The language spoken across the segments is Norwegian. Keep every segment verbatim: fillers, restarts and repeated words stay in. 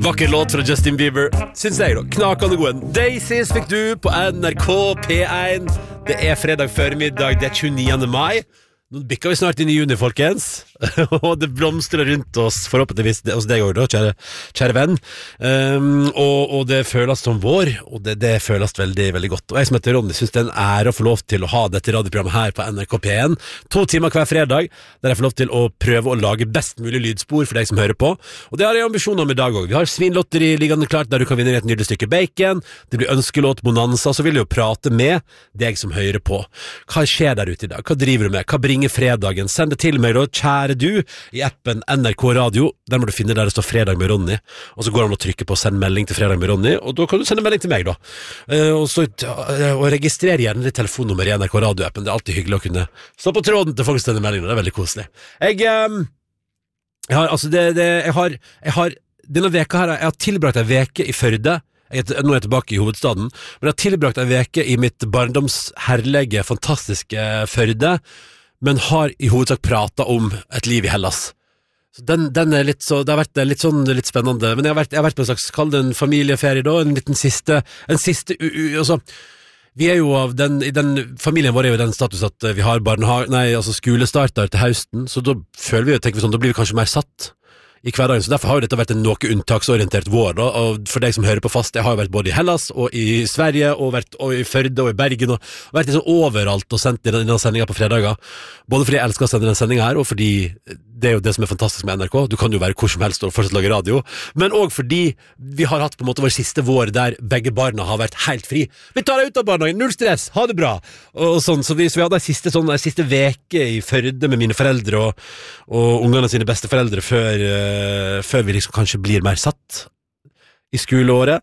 Vakker låt fra Justin Bieber, synes jeg da, knakende god. Daisies fikk du på N R K P én. Det er fredag formiddag, det er tjueniende mai. Nå bikker vi snart inn i juni, folkens. Og det blomstrer rundt oss, forhåpentligvis hos deg også da, kjære, kjære venn. Um, og, og det føles som vår, og det, det føles veldig, veldig godt. Og jeg som heter Ronny synes det er en ære å få lov til å ha dette radioprogrammet her på N R K P én. To timer hver fredag, der jeg får lov til å prøve å lage best mulig lydspor for deg som hører på. Og det har jeg ambisjoner om i dag også. Vi har svinlotteri liggende klart, der du kan vinne et nydelig stykke bacon. Det blir ønskelåt, bonanza, så vil jeg jo prate med deg som hører på. Hva skjer der ute i dag? Hva driver du med? Hva bringer fredagen? Send det til meg da, kjære du, i appen N R K Radio. Der må du finne der det står Fredag med Ronny, og så går han å trykke på send melding til Fredag med Ronny, og da kan du sende melding til meg da. Uh, og så uh, og registrer gjerne det telefonnummeret i N R K Radio-appen. Det er alltid hyggelig å kunne stå på tråden til folk som sender melding, det er veldig koselig. Jeg, um, jeg har, altså det, det, jeg har, jeg har, denne veka her, jeg har tilbrakt en veke i Førde. Jeg, nå er jeg tilbake i hovedstaden, men jeg har tilbrakt en veke i mitt barndomsherlige, fantastiske Førde, men har i hovedsak pratet om et liv i Hellas. Så den, den er litt så, det har vært litt sånn litt spennende, men jeg har vært, jeg har vært på en slags, kall det en familieferie da, en liten siste, en siste, u, u, altså, vi er jo av den, i den, familien vår er jo i den status at vi har barnehage, nei, altså skolestarter til høsten, så da føler vi jo, tenker vi sånn, da blir vi kanskje mer satt i hverdagen, så derfor har jo dette vært en noe unntaksorientert vår da, og for deg som hører på fast, jeg har jo vært både i Hellas og i Sverige, og vært og i Førde og i Bergen, og, og vært liksom overalt og sendt i denne sendingen på fredager, både fordi jeg elsker å sende denne sendingen her, og fordi det er jo det som er fantastisk med N R K, du kan jo være hvor som helst og fortsatt lage radio, men også fordi vi har hatt på en måte vår siste vår der begge barna har vært helt fri. Vi tar deg ut av barnehagen, null stress, ha det bra! Og, og sånn, så vi, så vi hadde en siste, sånn, en siste veke i Førde med mine foreldre og, og ungene sine beste foreldre før før vi liksom kanskje blir mer satt i skoleåret.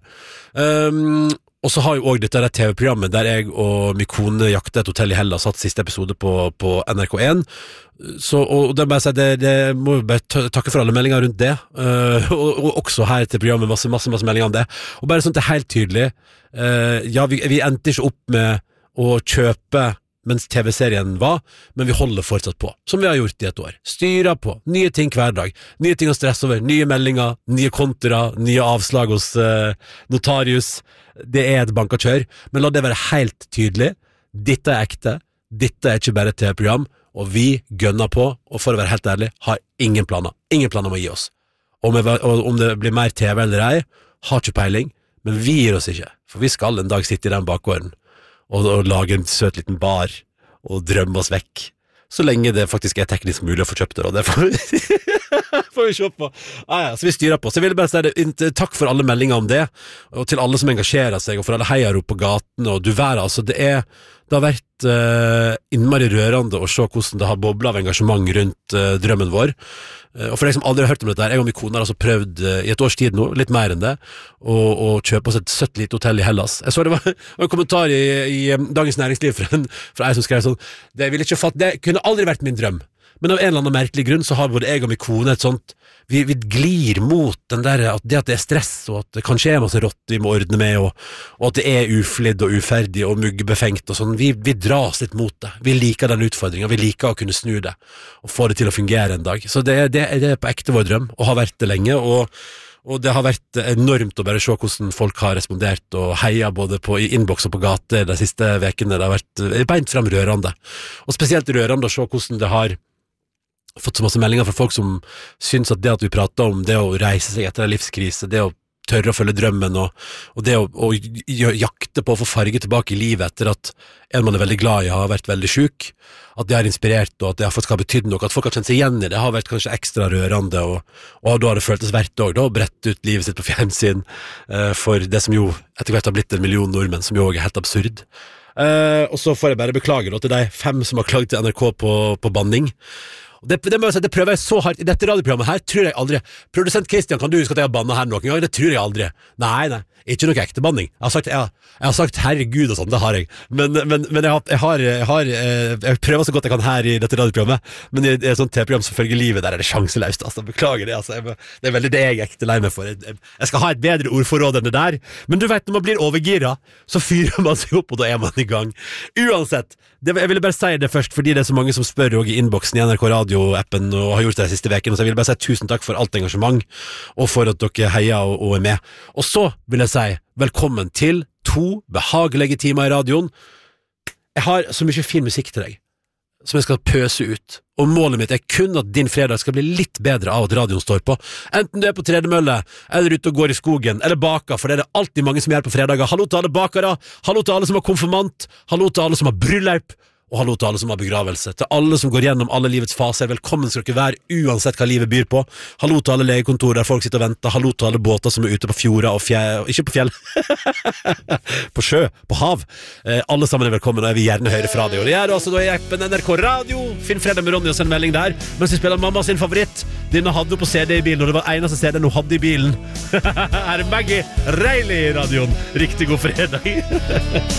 Um, og så har jo også dette T V-programmet der jeg og min kone jakte et hotell i Hellas, satt siste episode på, på N R K én. Så, og det, bare si, det, det må jeg bare takke for alle meldinger rundt det, uh, og, og også her til programmet masse, masse, masse meldinger om det. Og bare sånn det er helt tydelig, uh, ja, vi, vi endte ikke opp med å kjøpe mens T V-serien var, men vi holder fortsatt på, som vi har gjort i et år. Styrer på, nye ting hver dag, nye ting å stresse over, nye meldinger, nye kontra, nye avslag hos uh, notarius. Det er et bankakjør, men la det være helt tydelig. Dette er ekte, dette er ikke bare et T V-program, og vi gønner på, og for å være helt ærlig, har ingen planer. Ingen planer om å gi oss. Om, jeg, om det blir mer T V eller ei, har ikke peiling, men vi gir oss ikke, for vi skal en dag sitte i den bakgården Og, og lage en søt liten bar og drømme oss vekk så lenge det faktisk er teknisk mulig å få kjøpt det, og det får vi, får vi se på. Ah, ja, så vi styrer på. Så jeg vil bare si det, takk for alle meldinger om det, og til alle som engasjerer seg, og for alle heiarop på gaten, og du vær, altså, det er det har vært uh, innmari rørende å se hvordan det har boblet av engasjement rundt uh, drømmen vår. Uh, og for deg som aldri har hørt om dette her, jeg og min kone har altså prøvd uh, i et års tid nå, litt mer enn det, å, å kjøpe oss et søtt lite hotell i Hellas. Jeg så det var, var en kommentar i, i um, Dagens Næringsliv fra en, fra en som skrev sånn, det ville ikke fatt, det kunne aldri vært min drøm. Men av en eller annen merkelig grunn så har både jeg og min kone et sånt, vi, vi glir mot den der, at det at det er stress, og at det kanskje er masse rått vi må ordne med, og, og at det er uflidd og uferdig og muggbefengt og sånn, vi, vi dras litt mot det. Vi liker den utfordringen, vi liker å kunne snu det, og få det til å fungere en dag. Så det, det, det er på ekte vår drøm, og har vært det lenge, og Og det har vært enormt å bare se hvordan folk har respondert og heia både på i innboks og på gate de siste vekene. Det har vært beint frem rørende. Og spesielt rørende å se hvordan det har fått så masse meldinger fra folk som syns at det at vi prater om det å reise seg etter en livskrise, det å tørre å følge drømmen og, og det å, å jakte på å få farge tilbake i livet etter at en man er veldig glad i har vært veldig syk, at det har inspirert og at det har fått betydd noe, at folk har kjent seg igjen i det, har vært kanskje ekstra rørende, og, og da har det føltes verdt også, da, å brette ut livet sitt på fjernsyn uh, for det som jo etter hvert har blitt en million nordmenn, som jo også er helt absurd. Uh, og så får jeg bare beklage da, til de fem som har klaget til N R K på, på banning. Det, det, må jeg si, det prøver jeg så hardt. I dette radioprogrammet her tror jeg aldri. Produsent Christian, kan du huske at jeg har bannet her noen gang? Det tror jeg aldri. Nei, nei, ikke noe ekte banning. Jeg har sagt, jeg, jeg har sagt herregud og sånn, det har jeg. Men, men, men jeg, har, jeg, har, jeg, har, jeg prøver så godt jeg kan her i dette radioprogrammet, men i et sånt T-program som følger livet, der er det sjanseløst. Altså, beklager det, altså. Jeg, det er veldig det jeg er ekte lei meg for. Jeg, jeg skal ha et bedre ordforråd enn det der. Men du vet, når man blir overgira, så fyrer man seg opp, og da er man i gang. Uansett, det, jeg ville bare si det først, fordi det er så mange som spør også i innboksen i N R K Radio radioappen og har gjort det de siste vekene, så jeg vil bare si tusen takk for alt engasjement, og for at dere heier og, og er med. Og så vil jeg si velkommen til to behagelige timer i radioen. Jeg har så mye fin musikk til deg, som jeg skal pøse ut. Og målet mitt er kun at din fredag skal bli litt bedre av at radioen står på. Enten du er på tredemølle, eller ute og går i skogen, eller baker, for det er det alltid mange som gjør på fredager. Hallo til alle bakere, hallo til alle som har konfirmant, hallo til alle som har bryllup, og hallo til alle som har begravelse. Til alle som går gjennom alle livets faser, velkommen skal dere være, uansett hva livet byr på. Hallo til alle legekontor der folk sitter og venter, hallo til alle båter som er ute på fjorda og fjell, ikke på fjell, på sjø, på hav. Eh, alle sammen er velkommen, og jeg vil gjerne høre fra deg. Og det gjør også da i appen N R K Radio. Finn Fredag med Ronny og send melding der, mens vi spiller mamma sin favoritt. Denne hadde hun på C D i bilen, og det var eneste C D hun hadde i bilen. Her er Maggie Reilly i radioen. Riktig god fredag.